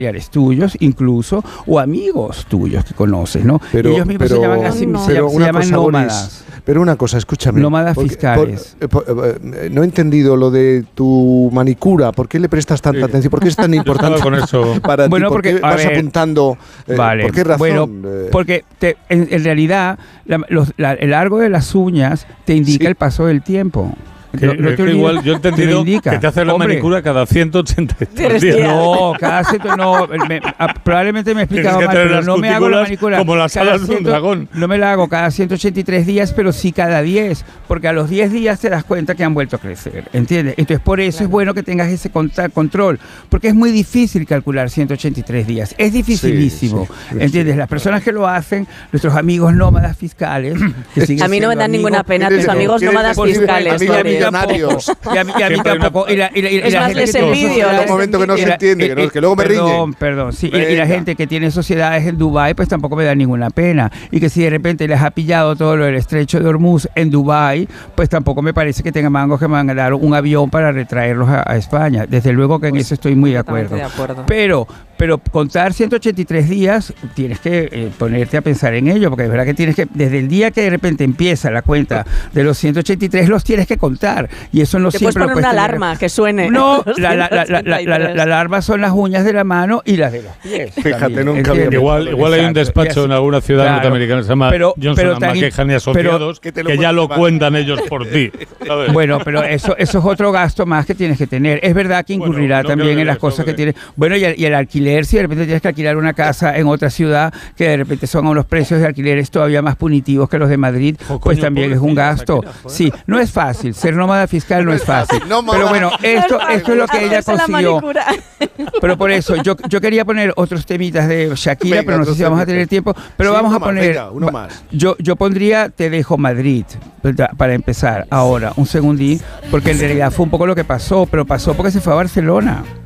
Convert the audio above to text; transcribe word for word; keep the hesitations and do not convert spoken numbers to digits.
familiares tuyos incluso, o amigos tuyos que conoces, ¿no? Pero, ellos mismos pero, se llaman así, no. se, pero se una llaman cosa, nómadas. Boris, pero una cosa, escúchame. Nómadas porque, fiscales. Por, por, no he entendido lo de tu manicura. ¿Por qué le prestas tanta sí. atención? ¿Por qué es tan importante con eso. para bueno, ti? ¿Por porque, qué vas ver, apuntando? Eh, vale, ¿Por qué razón? Bueno, porque te, en, en realidad la, los, la, el largo de las uñas te indica sí. el paso del tiempo. Que, no, no te que olvides, igual yo he entendido te que te haces la Hombre, manicura cada ciento ochenta días. No, cada ciento, no, me, a, probablemente me he explicado mal, pero no me hago la manicura como las alas de un dragón. No me la hago cada ciento ochenta y tres días, pero sí cada diez, porque a los diez días te das cuenta que han vuelto a crecer, ¿entiendes? Entonces por eso claro. es bueno que tengas ese control, porque es muy difícil calcular ciento ochenta y tres días, es dificilísimo, sí, sí, ¿entiendes? Sí, Las personas que lo hacen, nuestros amigos nómadas fiscales, que siguen a mí no me dan amigos, ninguna pena tus amigos nómadas fiscales. Millonarios. Y a mí, y a mí tampoco. Y la, y la, y es la más, gente les que envidio. Hay un momento que no se entiende, que, no, que luego me riñen. Perdón, perdón. Sí, y, y la gente que tiene sociedades en Dubái, pues tampoco me da ninguna pena. Y que si de repente les ha pillado todo lo del estrecho de Hormuz en Dubái, pues tampoco me parece que tengan mangos que me van a dar un avión para retraerlos a, a España. Desde luego que en pues, eso estoy muy de acuerdo. de acuerdo. Pero... Pero contar ciento ochenta y tres días, tienes que eh, ponerte a pensar en ello, porque es verdad que tienes que, desde el día que de repente empieza la cuenta de los ciento ochenta y tres, los tienes que contar. Y eso no Te siempre puedes poner lo puedes una tener. alarma que suene. No, la, la, la, la, la, la, la alarma son las uñas de la mano y las de los pies. Fíjate, también, nunca había Igual, igual hay un despacho en alguna ciudad claro, norteamericana que se llama pero, Johnson pero and McKehan y Asociados, pero, que, que ya lo cuentan ellos por ti. ¿sabes? Bueno, pero eso, eso es otro gasto más que tienes que tener. Es verdad que incurrirá bueno, no también en las cosas que tienes. Bueno, y el, y el alquiler, si de repente tienes que alquilar una casa en otra ciudad que de repente son a unos precios de alquileres todavía más punitivos que los de Madrid, oh, pues coño, también es un gasto. Sí, no es fácil, ser nómada fiscal no es fácil. No, pero bueno, esto, no es esto es lo que ella consiguió. Pero por eso, yo, yo quería poner otros temitas de Shakira, venga, pero no sé si vamos a tener tiempo. Pero sí, vamos a poner, más, venga, uno más. Yo, yo pondría Te dejo Madrid, para empezar ahora, un segundín, porque en realidad fue un poco lo que pasó, pero pasó porque se fue a Barcelona.